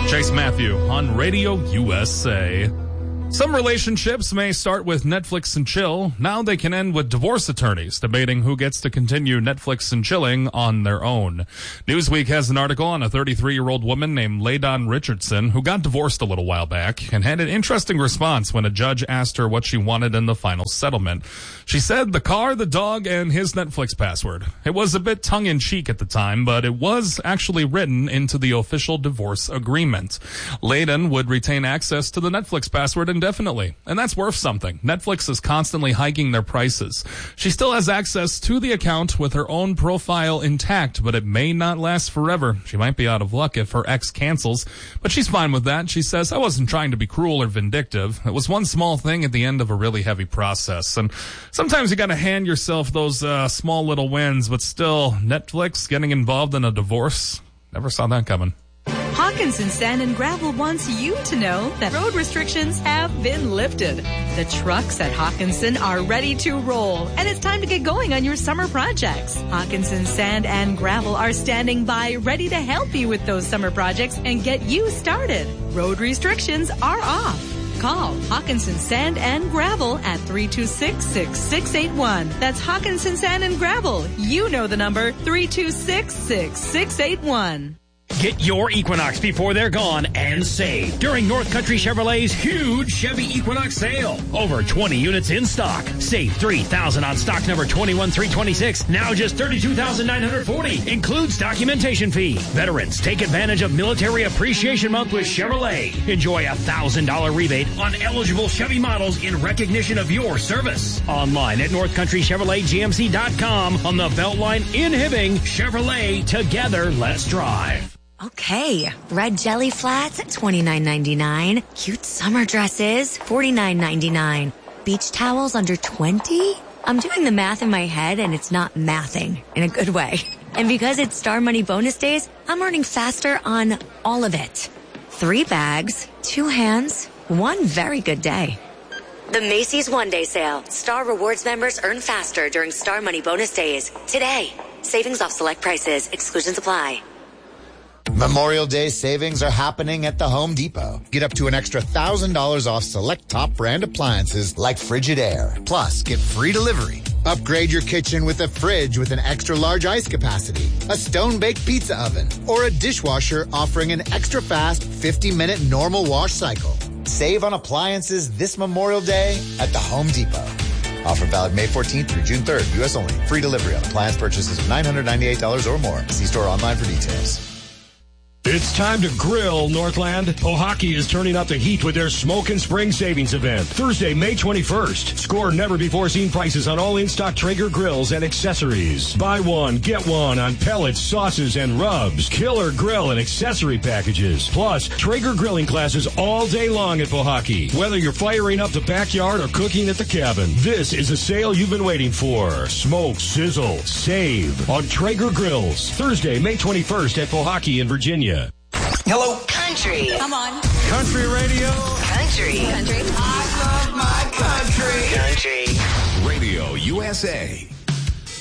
Chase Matthew on Radio USA. Some relationships may start with Netflix and chill. Now they can end with divorce attorneys debating who gets to continue Netflix and chilling on their own. Newsweek has an article on a 33-year-old woman named LaDawn Richardson who got divorced a little while back and had an interesting response when a judge asked her what she wanted in the final settlement. She said the car, the dog, and his Netflix password. It was a bit tongue-in-cheek at the time, but it was actually written into the official divorce agreement. LaDawn would retain access to the Netflix password indefinitely, and that's worth something. Netflix is constantly hiking their prices. She still has access to the account with her own profile intact, but it may not last forever. She might be out of luck if her ex cancels, but she's fine with that. She says, I wasn't trying to be cruel or vindictive. It was one small thing at the end of a really heavy process. And sometimes you gotta hand yourself those small little wins, but still, Netflix getting involved in a divorce, never saw that coming. Hawkinson Sand and Gravel wants you to know that road restrictions have been lifted. The trucks at Hawkinson are ready to roll, and it's time to get going on your summer projects. Hawkinson Sand and Gravel are standing by, ready to help you with those summer projects and get you started. Road restrictions are off. Call Hawkinson Sand and Gravel at 326-6681. That's Hawkinson Sand and Gravel. You know the number, 326-6681. Get your Equinox before they're gone and save during North Country Chevrolet's huge Chevy Equinox sale. Over 20 units in stock. Save $3,000 on stock number 21326. Now just $32,940. Includes documentation fee. Veterans, take advantage of Military Appreciation Month with Chevrolet. Enjoy a $1,000 rebate on eligible Chevy models in recognition of your service. Online at NorthCountryChevroletGMC.com on the Beltline in Hibbing. Chevrolet, together, let's drive. Okay, red jelly flats at $29.99. Cute summer dresses, $49.99. Beach towels under $20? I'm doing the math in my head and it's not mathing in a good way. And because it's Star Money bonus days, I'm earning faster on all of it. 3 bags, 2 hands, 1 very good day. The Macy's One Day Sale. Star Rewards members earn faster during Star Money bonus days. Today. Savings off select prices. Exclusions apply. Memorial Day savings are happening at the Home Depot. Get up to an extra $1,000 off select top brand appliances like Frigidaire. Plus, get free delivery. Upgrade your kitchen with a fridge with an extra large ice capacity, a stone-baked pizza oven, or a dishwasher offering an extra fast 50-minute normal wash cycle. Save on appliances this Memorial Day at the Home Depot. Offer valid May 14th through June 3rd. U.S. only. Free delivery on appliance purchases of $998 or more. See store online for details. It's time to grill, Northland. Pohaki is turning up the heat with their Smoke and Spring Savings event. Thursday, May 21st. Score never-before-seen prices on all in-stock Traeger grills and accessories. Buy one, get one on pellets, sauces, and rubs. Killer grill and accessory packages. Plus, Traeger grilling classes all day long at Pohaki. Whether you're firing up the backyard or cooking at the cabin, this is a sale you've been waiting for. Smoke, sizzle, save on Traeger grills. Thursday, May 21st at Pohaki in Virginia. Hello. Country. Come on. Country radio. Country. I love my country. Radio USA.